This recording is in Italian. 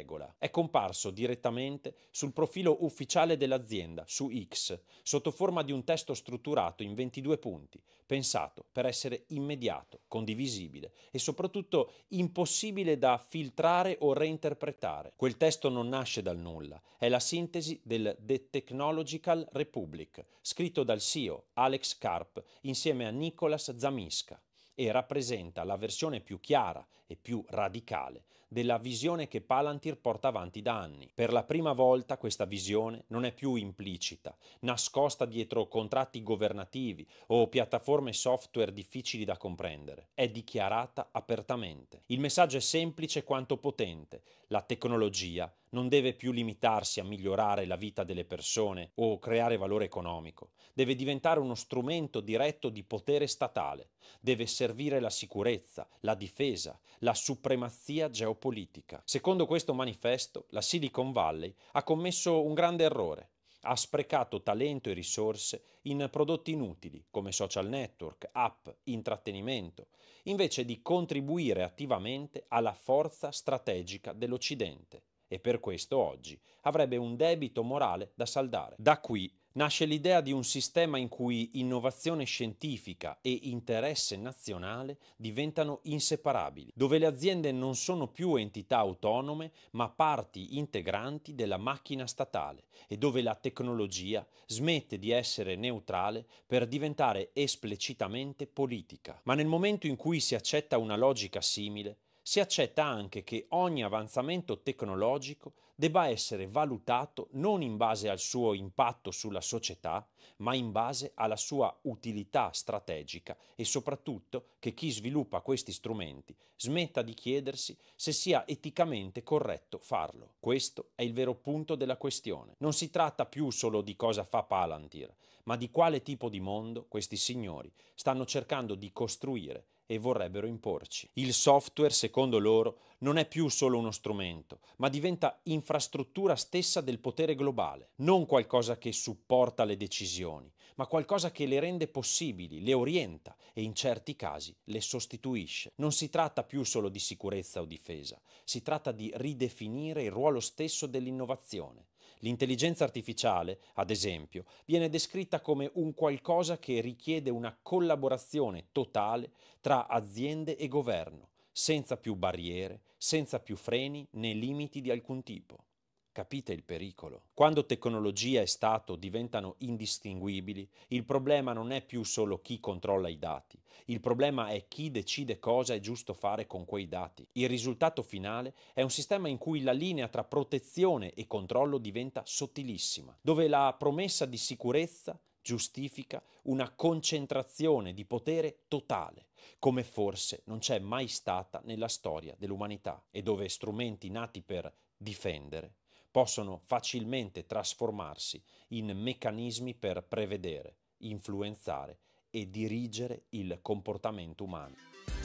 regola. È comparso direttamente sul profilo ufficiale dell'azienda, su X, sotto forma di un testo strutturato in 22 punti, pensato per essere immediato, condivisibile e soprattutto impossibile da filtrare o reinterpretare. Quel testo non nasce dal nulla, è la sintesi del The Technological Republic, scritto dal CEO Alex Karp insieme a Nicholas Zamiska, e rappresenta la versione più chiara e più radicale della visione che Palantir porta avanti da anni. Per la prima volta questa visione non è più implicita, nascosta dietro contratti governativi o piattaforme software difficili da comprendere. È dichiarata apertamente. Il messaggio è semplice quanto potente. La tecnologia non deve più limitarsi a migliorare la vita delle persone o creare valore economico. Deve diventare uno strumento diretto di potere statale. Deve servire la sicurezza, la difesa, la supremazia geopolitica. Secondo questo manifesto, la Silicon Valley ha commesso un grande errore. Ha sprecato talento e risorse in prodotti inutili come social network, app, intrattenimento, invece di contribuire attivamente alla forza strategica dell'Occidente. E per questo oggi avrebbe un debito morale da saldare. Da qui nasce l'idea di un sistema in cui innovazione scientifica e interesse nazionale diventano inseparabili, dove le aziende non sono più entità autonome, ma parti integranti della macchina statale e dove la tecnologia smette di essere neutrale per diventare esplicitamente politica. Ma nel momento in cui si accetta una logica simile, si accetta anche che ogni avanzamento tecnologico debba essere valutato non in base al suo impatto sulla società, ma in base alla sua utilità strategica e soprattutto che chi sviluppa questi strumenti smetta di chiedersi se sia eticamente corretto farlo. Questo è il vero punto della questione. Non si tratta più solo di cosa fa Palantir, ma di quale tipo di mondo questi signori stanno cercando di costruire e vorrebbero imporci. Il software, secondo loro, non è più solo uno strumento, ma diventa infrastruttura stessa del potere globale, non qualcosa che supporta le decisioni, ma qualcosa che le rende possibili, le orienta e in certi casi le sostituisce. Non si tratta più solo di sicurezza o difesa, si tratta di ridefinire il ruolo stesso dell'innovazione. L'intelligenza artificiale, ad esempio, viene descritta come un qualcosa che richiede una collaborazione totale tra aziende e governo, senza più barriere, senza più freni né limiti di alcun tipo. Capite il pericolo? Quando tecnologia e Stato diventano indistinguibili, il problema non è più solo chi controlla i dati, il problema è chi decide cosa è giusto fare con quei dati. Il risultato finale è un sistema in cui la linea tra protezione e controllo diventa sottilissima, dove la promessa di sicurezza giustifica una concentrazione di potere totale, come forse non c'è mai stata nella storia dell'umanità, e dove strumenti nati per difendere possono facilmente trasformarsi in meccanismi per prevedere, influenzare e dirigere il comportamento umano.